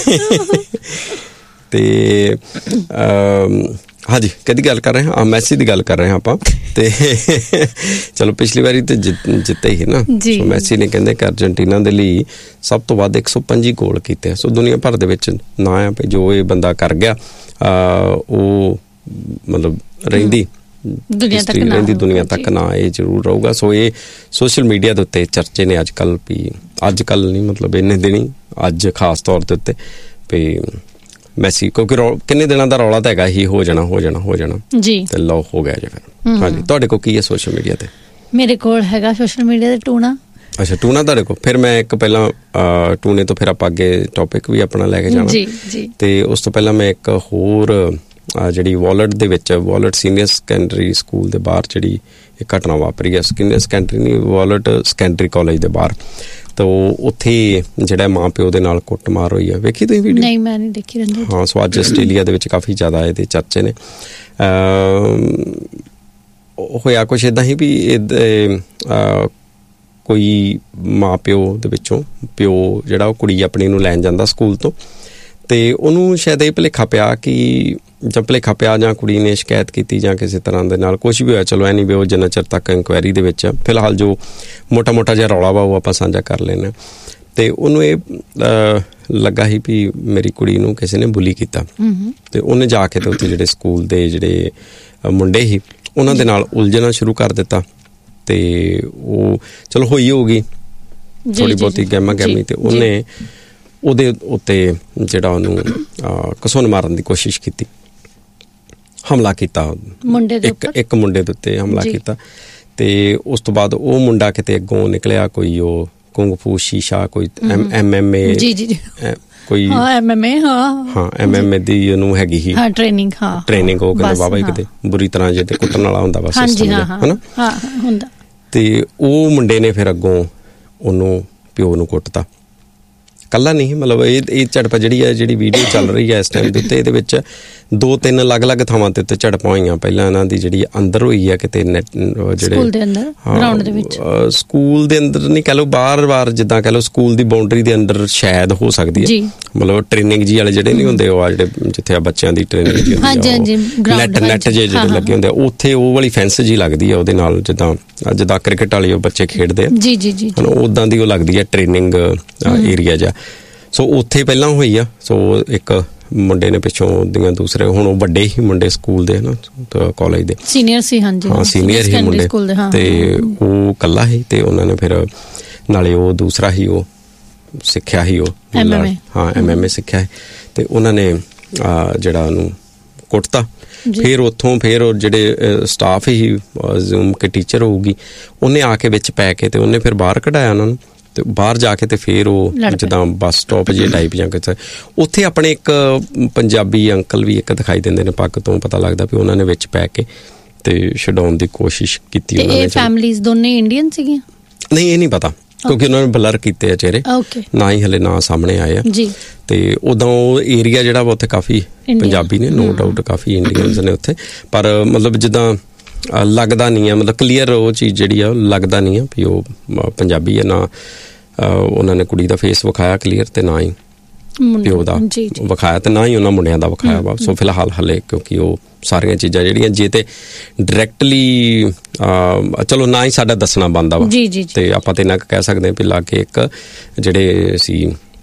Speaker 1: ਤੇ ਹਾਂਜੀ ਕਿਹਦੀ ਗੱਲ ਕਰ ਰਹੇ ਹਾਂ? ਮੈਸੀ ਦੀ ਗੱਲ ਕਰ ਰਹੇ ਹਾਂ ਆਪਾਂ। ਤੇ ਚਲੋ ਪਿਛਲੀ ਵਾਰੀ ਤੇ ਜਿੱਤੇ ਹੀ ਨਾ। ਸੋ ਮੈਸੀ ਨੇ ਕਹਿੰਦੇ ਕਿ ਅਰਜਨਟੀਨਾ ਦੇ ਲਈ ਸਭ ਤੋਂ ਵੱਧ 125 ਗੋਲ ਕੀਤੇ। ਸੋ ਦੁਨੀਆ ਭਰ ਦੇ ਵਿੱਚ ਨਾ ਆ ਵੀ ਜੋ ਇਹ ਬੰਦਾ ਕਰ ਗਿਆ ਉਹ ਮਤਲਬ ਰਹਿੰਦੀ ਦੁਨੀਆ ਤੱਕ ਨਾ ਇਹ ਜ਼ਰੂਰ ਰਹੂਗਾ। ਸੋ ਇਹ ਸੋਸ਼ਲ ਮੀਡੀਆ ਦੇ ਉੱਤੇ ਚਰਚੇ ਨੇ ਅੱਜ ਕੱਲ ਨਹੀਂ ਮਤਲਬ ਇੰਨੇ ਦਿਨੀ, ਅੱਜ ਖਾਸ ਤੌਰ ਦੇ ਉੱਤੇ ਵੀ ਮੈਸੀ, ਕਿਉਂਕਿ ਕਿੰਨੇ ਦਿਨਾਂ ਦਾ ਰੌਲਾ ਤਾਂ ਹੈਗਾ ਹੀ ਹੋ ਜਾਣਾ ਜੀ, ਤੇ ਲਓ ਹੋ ਗਿਆ ਜੀ ਫਿਰ। ਹਾਂਜੀ ਤੁਹਾਡੇ ਕੋਲ ਕੀ ਹੈ ਸੋਸ਼ਲ ਮੀਡੀਆ ਤੇ?
Speaker 2: ਮੇਰੇ ਕੋਲ ਹੈਗਾ ਸੋਸ਼ਲ ਮੀਡੀਆ ਤੇ ਟੂਣਾ।
Speaker 1: ਅੱਛਾ ਟੂਣਾ ਤੁਹਾਡੇ ਕੋਲ। ਫਿਰ ਮੈਂ ਇੱਕ ਪਹਿਲਾਂ ਟੂਣੇ ਤੋਂ ਫਿਰ ਆਪਾਂ ਅੱਗੇ ਟੌਪਿਕ ਵੀ ਆਪਣਾ ਲੈ ਕੇ ਜਾਣਾ। ਤੇ ਉਸ ਤੋਂ ਪਹਿਲਾਂ ਮੈਂ ਇੱਕ ਹੋਰ ਜਿਹੜੀ ਵਾਲਟ ਦੇ ਵਿੱਚ, ਵਾਲਟ ਸੀਨੀਅਰ ਸੈਕੰਡਰੀ ਸਕੂਲ ਦੇ ਬਾਹਰ ਜਿਹੜੀ ਇਹ ਘਟਨਾ ਵਾਪਰੀ ਹੈ, ਸੀਨੀਅਰ ਸੈਕੰਡਰੀ ਨਹੀਂ, ਵਾਲਟ ਸੈਕੰਡਰੀ ਕਾਲਜ ਦੇ ਬਾਹਰ। ਤਾਂ ਉੱਥੇ ਜਿਹੜਾ ਮਾਂ ਪਿਓ ਦੇ ਨਾਲ ਕੁੱਟਮਾਰ ਹੋਈ ਆ, ਵੇਖੀ ਤੁਸੀਂ ਵੀਡੀਓ?
Speaker 2: ਨਹੀਂ, ਮੈਂ ਨਹੀਂ ਦੇਖੀ ਰੰਜੋ।
Speaker 1: ਹਾਂ, ਸੋ ਅੱਜ ਆਸਟ੍ਰੇਲੀਆ ਦੇ ਵਿੱਚ ਕਾਫੀ ਜ਼ਿਆਦਾ ਇਹਦੇ ਚਰਚੇ ਨੇ। ਹੋਇਆ ਕੁਛ ਇੱਦਾਂ ਹੀ ਵੀ ਕੋਈ ਮਾਂ ਪਿਓ ਦੇ ਵਿੱਚੋਂ ਪਿਓ ਜਿਹੜਾ ਉਹ ਕੁੜੀ ਆਪਣੀ ਨੂੰ ਲੈਣ ਜਾਂਦਾ ਸਕੂਲ ਤੋਂ, ਅਤੇ ਉਹਨੂੰ ਸ਼ਾਇਦ ਇਹ ਭੁਲੇਖਾ ਪਿਆ ਕਿ ਜਾਂ ਕੁੜੀ ਨੇ ਸ਼ਿਕਾਇਤ ਕੀਤੀ ਜਾਂ ਕਿਸੇ ਤਰ੍ਹਾਂ ਦੇ ਨਾਲ ਕੁਛ ਵੀ ਹੋਇਆ। ਚਲੋ ਐ ਨਹੀਂ ਵੀ ਉਹ ਜਿੰਨਾ ਚਿਰ ਤੱਕ ਇਨਕੁਆਇਰੀ ਦੇ ਵਿੱਚ, ਫਿਲਹਾਲ ਜੋ ਮੋਟਾ ਜਿਹਾ ਰੌਲਾ ਵਾ ਉਹ ਆਪਾਂ ਸਾਂਝਾ ਕਰ ਲੈਣਾ। ਅਤੇ ਉਹਨੂੰ ਇਹ ਲੱਗਾ ਸੀ ਵੀ ਮੇਰੀ ਕੁੜੀ ਨੂੰ ਕਿਸੇ ਨੇ ਬੁਲੀ ਕੀਤਾ, ਅਤੇ ਉਹਨੇ ਜਾ ਕੇ ਤੇ ਉੱਥੇ ਜਿਹੜੇ ਸਕੂਲ ਦੇ ਜਿਹੜੇ ਮੁੰਡੇ ਸੀ ਉਹਨਾਂ ਦੇ ਨਾਲ ਉਲਝਣਾ ਸ਼ੁਰੂ ਕਰ ਦਿੱਤਾ। ਅਤੇ ਉਹ ਚਲੋ ਹੋਈ ਹੋਊਗੀ ਥੋੜ੍ਹੀ ਬਹੁਤੀ ਗਹਿਮਾ ਗਹਿਮੀ, ਅਤੇ ਉਹਨੇ ਉਹਦੇ ਉੱਤੇ ਜਿਹੜਾ ਉਹਨੂੰ ਘਸੁੰਨ ਮਾਰਨ ਦੀ ਕੋਸ਼ਿਸ਼ ਕੀਤੀ, ਹਮਲਾ ਕੀਤਾ ਇੱਕ ਮੁੰਡੇ ਦੇ ਉੱਤੇ ਹਮਲਾ ਕੀਤਾ। ਅਤੇ ਉਸ ਤੋਂ ਬਾਅਦ ਉਹ ਮੁੰਡਾ ਕਿਤੇ ਅੱਗੋਂ ਨਿਕਲਿਆ, ਕੋਈ ਉਹ ਕੁੰਗ ਫੂ ਸ਼ੀਸ਼ਾ, ਕੋਈ MMA ਕੋਈ MMA ਦੀ ਉਹਨੂੰ ਹੈਗੀ ਸੀ ਟ੍ਰੇਨਿੰਗ। ਉਹ ਕਹਿੰਦੇ ਬਾਬਾ ਕਿਤੇ ਬੁਰੀ ਤਰ੍ਹਾਂ ਜੇ ਤੇ ਕੁੱਟਣ ਵਾਲਾ ਹੁੰਦਾ ਵਾ ਸਿਸਟਮ ਹਨਾ। ਤੇ ਉਹ ਮੁੰਡੇ ਨੇ ਫਿਰ ਅੱਗੋਂ ਉਹਨੂੰ ਪਿਓ ਨੂੰ ਕੁੱਟਤਾ, ਕੱਲਾ ਨਹੀਂ, ਮਤਲਬ ਇਹ ਝੜਪ ਜਿਹੜੀ ਵੀਡੀਓ ਚੱਲ ਰਹੀ ਹੈ ਇਸ ਟਾਈਮ ਦੇ ਉੱਤੇ, ਇਹਦੇ ਵਿੱਚ 2-3 ਅਲੱਗ-ਅਲੱਗ ਥਾਵਾਂ ਤੇ ਉੱਤੇ ਝੜਪਾਂ ਹੋਈਆਂ। ਪਹਿਲਾਂ ਇਹਨਾਂ ਦੀ ਜਿਹੜੀ ਅੰਦਰ ਹੋਈ ਹੈ ਕਿਤੇ ਸਕੂਲ ਦੇ ਅੰਦਰ, ਗਰਾਊਂਡ ਦੇ ਵਿੱਚ, ਸਕੂਲ ਦੇ ਅੰਦਰ ਨਹੀਂ ਕਹਿ ਲਓ, ਬਾਹਰ ਜਿੱਦਾਂ ਕਹਿ ਲਓ ਸਕੂਲ ਦੀ ਬਾਉਂਡਰੀ ਦੇ ਅੰਦਰ ਸ਼ਾਇਦ ਹੋ ਸਕਦੀ ਹੈ, ਮਤਲਬ ਟ੍ਰੇਨਿੰਗ ਜੀ ਵਾਲੇ ਜਿਹੜੇ ਨਹੀਂ ਹੁੰਦੇ, ਉਹ ਆ ਜਿਹੜੇ ਜਿੱਥੇ ਆ ਬੱਚਿਆਂ ਦੀ ਟ੍ਰੇਨਿੰਗ ਜੀ ਨੈਟ ਜੇ ਜਿਹੜੇ ਲੱਗੇ ਹੁੰਦੇ, ਉੱਥੇ ਉਹ ਵਾਲੀ ਫੈਂਸ ਜੀ ਲੱਗਦੀ ਹੈ ਉਹਦੇ ਨਾਲ, ਜਿੱਦਾਂ ਕ੍ਰਿਕਟ ਵਾਲੇ ਉਹ ਬੱਚੇ ਖੇਡਦੇ ਆ ਉੱਦਾਂ ਦੀ ਉਹ ਲੱਗਦੀ ਹੈ ਟ੍ਰੇਨਿੰਗ ਏਰੀਆ ਜਿਹਾ। ਸੋ ਉੱਥੇ ਪਹਿਲਾਂ ਹੋਈ ਆ। ਸੋ ਇੱਕ ਮੁੰਡੇ ਨੇ ਪਿੱਛੋਂ ਦੀਆਂ ਦੂਸਰੇ, ਹੁਣ ਉਹ ਵੱਡੇ ਹੀ ਮੁੰਡੇ ਸਕੂਲ ਦੇ ਨਾ ਕਾਲਜ ਦੇ ਸੀਨੀਅਰ ਸੀ, ਸੀਨੀਅਰ ਹੀ ਮੁੰਡੇ, ਤੇ ਉਹ ਇਕੱਲਾ ਸੀ। ਤੇ ਉਹਨਾਂ ਨੇ ਫਿਰ ਨਾਲੇ ਉਹ ਦੂਸਰਾ ਹੀ ਉਹ ਸਿੱਖਿਆ ਸੀ, ਉਹ MMA ਸਿੱਖਿਆ ਹੈ, ਤੇ ਉਹਨਾਂ ਨੇ ਜਿਹੜਾ ਉਹਨੂੰ ਕੁੱਟਤਾ। ਫਿਰ ਉੱਥੋਂ ਫਿਰ ਜਿਹੜੇ ਸਟਾਫ ਹੀ ਜ਼ੂਮ ਕੇ ਟੀਚਰ ਹੋਊਗੀ, ਉਹਨੇ ਆ ਕੇ ਵਿੱਚ ਪੈ ਕੇ ਤੇ ਉਹਨੇ ਫਿਰ ਬਾਹਰ ਕਢਾਇਆ ਉਹਨਾਂ ਨੂੰ। ਤੇ ਬਾਹਰ ਜਾ ਕੇ ਤੇ ਫਿਰ ਉਹ ਜਿੱਦਾਂ ਬੱਸ ਸਟਾਪ ਜੇ ਟਾਈਪ ਜਾਂ ਕੁਛ, ਉੱਥੇ ਆਪਣੇ ਇੱਕ ਪੰਜਾਬੀ ਅੰਕਲ ਵੀ ਇੱਕ ਦਿਖਾਈ ਦਿੰਦੇ ਨੇ, ਪੱਗ ਤੋਂ ਪਤਾ ਲੱਗਦਾ ਵੀ ਉਹਨਾਂ ਨੇ ਵਿੱਚ ਪੈ ਕੇ ਤੇ ਛਡਾਉਣ ਦੀ ਕੋਸ਼ਿਸ਼ ਕੀਤੀ ਉਹਨਾਂ ਨੇ। ਇਹ ਫੈਮਿਲੀਜ਼ ਦੋਨੇ ਇੰਡੀਅਨ ਸੀਗੀਆਂ? ਨਹੀਂ, ਇਹ ਨਹੀਂ ਪਤਾ, ਕਿਉਂਕਿ ਉਹਨਾਂ ਨੇ ਬਲਰ ਕੀਤੇ ਆ ਚਿਹਰੇ, ਨਾ ਹੀ ਹਲੇ ਨਾ ਸਾਹਮਣੇ ਆਏ ਆ। ਤੇ ਉਦੋਂ ਉਹ ਏਰੀਆ ਜਿਹੜਾ ਵਾ ਉੱਥੇ ਕਾਫੀ ਪੰਜਾਬੀ ਨੇ, ਨੋ ਡਾਊਟ ਕਾਫੀ ਇੰਡੀਅਨਸ ਨੇ ਉੱਥੇ, ਪਰ ਮਤਲਬ ਜਿੱਦਾਂ ਲੱਗਦਾ ਨਹੀਂ ਹੈ, ਮਤਲਬ ਕਲੀਅਰ ਉਹ ਚੀਜ਼ ਜਿਹੜੀ ਆ ਲੱਗਦਾ ਨਹੀਂ ਆ ਵੀ ਉਹ ਪੰਜਾਬੀ ਹੈ। ਨਾ ਉਹਨਾਂ ਨੇ ਕੁੜੀ ਦਾ ਫੇਸ ਵਿਖਾਇਆ ਕਲੀਅਰ, ਤੇ ਨਾ ਹੀ ਪਿਓ ਦਾ ਵਿਖਾਇਆ, ਤੇ ਨਾ ਹੀ ਉਹਨਾਂ ਮੁੰਡਿਆਂ ਦਾ ਵਿਖਾਇਆ ਵਾ। ਸੋ ਫਿਲਹਾਲ ਹਲੇ ਕਿਉਂਕਿ ਉਹ ਸਾਰੀਆਂ ਚੀਜ਼ਾਂ ਜਿਹੜੀਆਂ ਜੇ ਤੇ ਡਾਇਰੈਕਟਲੀ ਚਲੋ ਨਾ ਹੀ ਸਾਡਾ ਦੱਸਣਾ ਬਣਦਾ ਵਾ, ਤੇ ਆਪਾਂ ਤੇ ਇੰਨਾ ਕਹਿ ਸਕਦੇ ਹਾਂ ਵੀ ਲਾ ਕੇ ਇੱਕ ਜਿਹੜੇ ਸੀ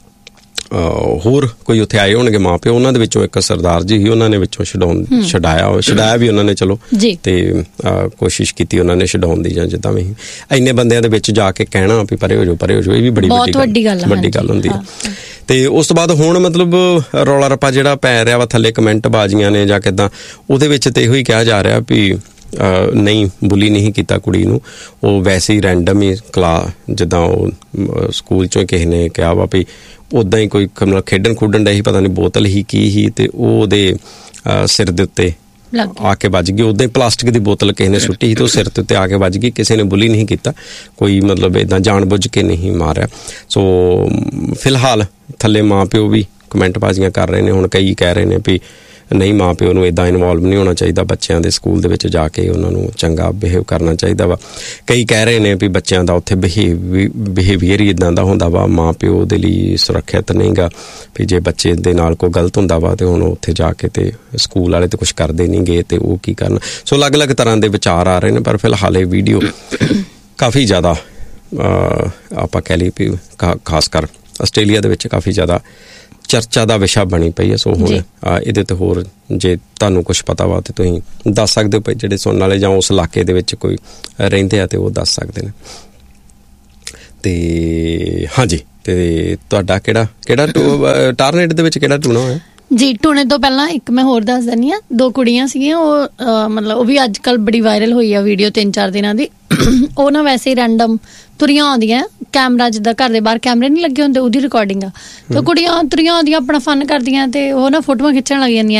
Speaker 1: ਹੋਰ ਕੋਈ ਉੱਥੇ ਆਏ ਹੋਣਗੇ ਮਾਂ ਪਿਓ, ਉਹਨਾਂ ਦੇ ਵਿੱਚੋਂ ਇੱਕ ਸਰਦਾਰ ਜੀ ਸੀ, ਉਹਨਾਂ ਨੇ ਵਿੱਚੋਂ ਛਡਾਇਆ ਵੀ ਉਹਨਾਂ ਨੇ, ਚਲੋ, ਤੇ ਕੋਸ਼ਿਸ਼ ਕੀਤੀ ਉਹਨਾਂ ਨੇ ਛਡਾਉਣ ਦੀ, ਜਾਂ ਜਿੱਦਾਂ ਵੀ ਇੰਨੇ ਬੰਦਿਆਂ ਦੇ ਵਿੱਚ ਜਾ ਕੇ ਕਹਿਣਾ ਵੀ ਪਰੇ ਹੋ ਜਾਓ, ਇਹ ਵੀ ਬੜੀ ਵੱਡੀ ਗੱਲ ਹੁੰਦੀ ਹੈ। ਤੇ ਉਸ ਤੋਂ ਬਾਅਦ ਹੁਣ ਮਤਲਬ ਰੌਲਾ ਰੱਪਾ ਜਿਹੜਾ ਪੈ ਰਿਹਾ ਵਾ ਥੱਲੇ, ਕਮੈਂਟ ਬਾਜ਼ੀਆਂ ਨੇ ਜਾਂ ਕਿੱਦਾਂ, ਉਹਦੇ ਵਿੱਚ ਤੇ ਇਹੋ ਹੀ ਕਿਹਾ ਜਾ ਰਿਹਾ ਵੀ ਨਹੀਂ, ਬੁਲੀ ਨਹੀਂ ਕੀਤਾ ਕੁੜੀ ਨੂੰ, ਉਹ ਵੈਸੇ ਹੀ ਰੈਂਡਮ ਹੀ ਜਿੱਦਾਂ ਉਹ ਸਕੂਲ ਚੋਂ ਕਿਸੇ ਨੇ ਕਿਹਾ ਵਾ ਵੀ ਉੱਦਾਂ ਹੀ ਕੋਈ ਖੇਡਣ ਖੁੱਡਣ ਡਿਆ ਸੀ, ਪਤਾ ਨਹੀਂ ਬੋਤਲ ਹੀ ਕੀ ਸੀ, ਤੇ ਉਹ ਉਹਦੇ ਸਿਰ ਦੇ ਉੱਤੇ ਆ ਕੇ ਵੱਜ ਗਈ। ਉੱਦਾਂ ਹੀ ਪਲਾਸਟਿਕ ਦੀ ਬੋਤਲ ਕਿਸੇ ਨੇ ਸੁੱਟੀ ਸੀ, ਤੇ ਉਹ ਸਿਰ ਦੇ ਉੱਤੇ ਆ ਕੇ ਵੱਜ ਗਈ। ਕਿਸੇ ਨੇ ਬੁਲੀ ਨਹੀਂ ਕੀਤਾ, ਕੋਈ ਮਤਲਬ ਇੱਦਾਂ ਜਾਣ ਬੁੱਝ ਕੇ ਨਹੀਂ ਮਾਰਿਆ। ਸੋ ਫਿਲਹਾਲ ਥੱਲੇ ਮਾਂ ਪਿਓ ਵੀ ਕਮੈਂਟ ਬਾਜ਼ੀਆਂ ਕਰ ਰਹੇ ਨੇ। ਹੁਣ ਕਈ ਕਹਿ ਰਹੇ ਨੇ ਵੀ ਨਹੀਂ, ਮਾਂ ਪਿਓ ਨੂੰ ਇੱਦਾਂ ਇਨਵੋਲਵ ਨਹੀਂ ਹੋਣਾ ਚਾਹੀਦਾ, ਬੱਚਿਆਂ ਦੇ ਸਕੂਲ ਦੇ ਵਿੱਚ ਜਾ ਕੇ ਉਹਨਾਂ ਨੂੰ ਚੰਗਾ ਬਿਹੇਵ ਕਰਨਾ ਚਾਹੀਦਾ ਵਾ। ਕਈ ਕਹਿ ਰਹੇ ਨੇ ਵੀ ਬੱਚਿਆਂ ਦਾ ਉੱਥੇ ਬਿਹੇਵੀਅਰ ਹੀ ਇੱਦਾਂ ਦਾ ਹੁੰਦਾ ਵਾ, ਮਾਂ ਪਿਓ ਦੇ ਲਈ ਸੁਰੱਖਿਅਤ ਨਹੀਂ ਗਾ, ਵੀ ਜੇ ਬੱਚੇ ਦੇ ਨਾਲ ਕੋਈ ਗਲਤ ਹੁੰਦਾ ਵਾ ਤੇ ਹੁਣ ਉੱਥੇ ਜਾ ਕੇ ਤੇ ਸਕੂਲ ਵਾਲੇ ਤੇ ਕੁਛ ਕਰਦੇ ਨਹੀਂ ਗਏ ਤੇ ਉਹ ਕੀ ਕਰਨ। ਸੋ ਅਲੱਗ-ਅਲੱਗ ਤਰ੍ਹਾਂ ਦੇ ਵਿਚਾਰ ਆ ਰਹੇ ਨੇ, ਪਰ ਫਿਲਹਾਲ ਇਹ ਵੀਡੀਓ ਕਾਫੀ ਜ਼ਿਆਦਾ ਆਪਾਂ ਕਹਿ ਲਈਏ ਵੀ ਖਾਸ ਕਰ ਆਸਟ੍ਰੇਲੀਆ ਦੇ ਵਿੱਚ ਕਾਫੀ ਜ਼ਿਆਦਾ ਚਰਚਾ ਦਾ ਵਿਸ਼ਾ ਬਣੀ ਪਈ ਹੈ। ਸੋ ਹੁਣ ਇਹਦੇ ਤੇ ਹੋਰ ਜੇ ਤੁਹਾਨੂੰ ਕੁਛ ਪਤਾ ਵਾ ਤੇ ਤੁਸੀਂ ਦੱਸ ਸਕਦੇ ਹੋ ਭਾਈ, ਜਿਹੜੇ ਸੁਣਨ ਵਾਲੇ ਜਾਂ ਉਸ ਇਲਾਕੇ ਦੇ ਵਿੱਚ ਕੋਈ ਰਹਿੰਦੇ ਆ ਤੇ ਉਹ ਦੱਸ ਸਕਦੇ ਨੇ। ਤੇ ਹਾਂਜੀ, ਤੇ ਤੁਹਾਡਾ ਕਿਹੜਾ ਟਾਰਨੇਟ ਦੇ ਵਿੱਚ ਕਿਹੜਾ ਟੂਣਾ ਹੋਇਆ ਜੀ? ਟੂਣੇ ਤੋਂ ਪਹਿਲਾਂ ਇੱਕ ਮੈਂ ਹੋਰ ਦੱਸ ਦਿੰਦੀ ਹਾਂ, 2 ਕੁੜੀਆਂ ਸੀਗੀਆਂ, ਉਹ ਮਤਲਬ ਉਹ ਵੀ ਅੱਜ ਕੱਲ੍ਹ ਬੜੀ ਵਾਇਰਲ ਹੋਈ ਆ ਵੀਡੀਓ 3-4 ਦਿਨਾਂ ਦੀ। ਉਹ ਨਾ ਵੈਸੇ ਹੀ ਰੈਂਡਮ ਤੁਰੀਆਂ ਆਉਂਦੀਆਂ, ਕੈਮਰਾ ਜਿੱਦਾਂ ਘਰ ਦੇ ਬਾਹਰ ਕੈਮਰੇ ਨਹੀਂ ਲੱਗੇ ਹੁੰਦੇ, ਉਹਦੀ ਰਿਕਾਰਡਿੰਗ ਆ, ਤੇ ਕੁੜੀਆਂ ਤੁਰੀਆਂ ਆਉਂਦੀਆਂ ਆਪਣਾ ਫਨ ਕਰਦੀਆਂ, ਤੇ ਉਹ ਨਾ ਫੋਟੋਆਂ ਖਿੱਚਣ ਲੱਗ ਜਾਂਦੀਆਂ